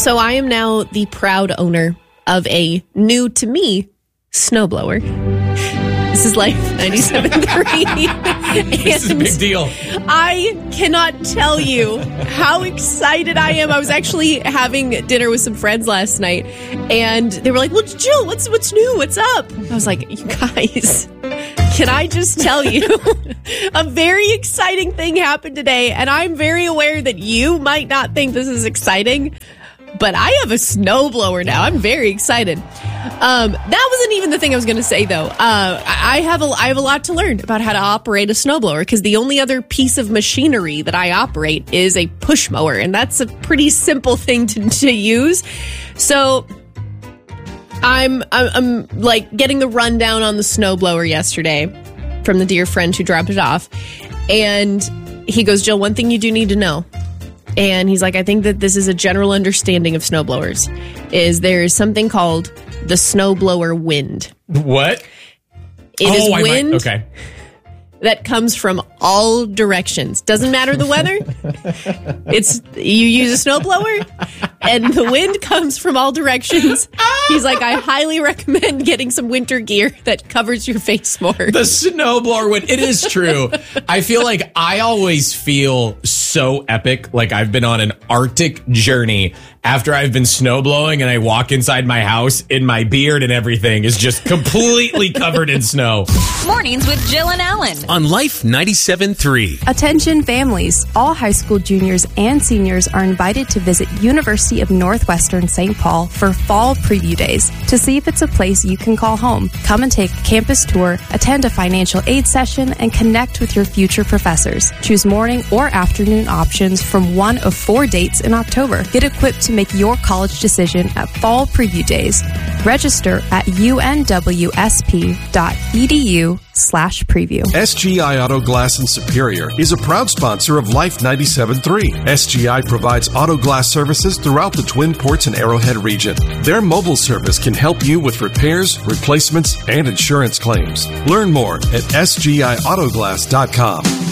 So I am now the proud owner of a new to me snowblower. This is Life 97.3. This is a big deal. I cannot tell you how excited I am. I was actually having dinner with some friends last night, and they were like, well, Jill, what's new? What's up? I was like, you guys, can I just tell you a very exciting thing happened today, and I'm very aware that you might not think this is exciting, but I have a snowblower now. I'm very excited. That wasn't even the thing I was going to say, though. I have a lot to learn about how to operate a snowblower, because the only other piece of machinery that I operate is a push mower, and that's a pretty simple thing to use. So I'm like getting the rundown on the snowblower yesterday from the dear friend who dropped it off, and he goes, Jill, one thing you do need to know. And he's like, I think that this is a general understanding of snowblowers, is there is something called the snowblower wind. What? It is wind that comes from all directions. Doesn't matter the weather. You use a snowblower and the wind comes from all directions. He's like, I highly recommend getting some winter gear that covers your face more. The snowblower wind. It is true. I feel like I always feel so epic, like I've been on an Arctic journey after I've been snowblowing and I walk inside my house and my beard and everything is just completely covered in snow. Mornings with Jill and Alan on Life 97.3. Attention families. All high school juniors and seniors are invited to visit University of Northwestern St. Paul for fall preview days to see if it's a place you can call home. Come and take a campus tour, attend a financial aid session, and connect with your future professors. Choose morning or afternoon options from one of 4 dates in October. Get equipped to make your college decision at Fall Preview Days. Register at unwsp.edu/preview. SGI Auto Glass in Superior is a proud sponsor of Life 97.3. SGI provides auto glass services throughout the Twin Ports and Arrowhead region. Their mobile service can help you with repairs, replacements, and insurance claims. Learn more at sgiautoglass.com.